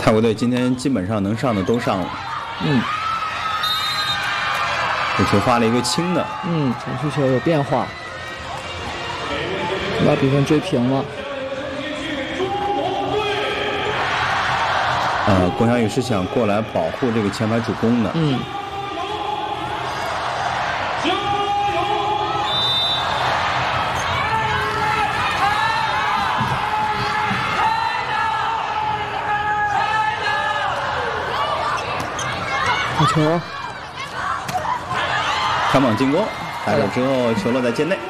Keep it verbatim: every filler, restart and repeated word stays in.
泰国队今天基本上能上的都上了。 嗯。 这球发了一个轻的。 嗯，程序球有变化，把比分追平了。 呃，龚翔宇是想过来保护这个前排主攻的。 嗯。好球！ 看网进攻，打手之后球落在界内。